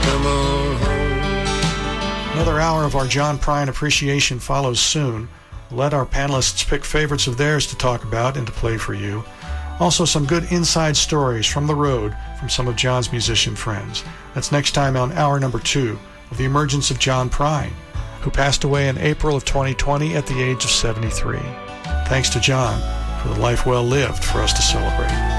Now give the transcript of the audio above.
come on home. Another hour of our John Prine appreciation follows soon. We'll let our panelists pick favorites of theirs to talk about and to play for you. Also, some good inside stories from the road from some of John's musician friends. That's next time on hour number 2 of The Emergence of John Prine, who passed away in April of 2020 at the age of 73. Thanks to John for the life well lived for us to celebrate.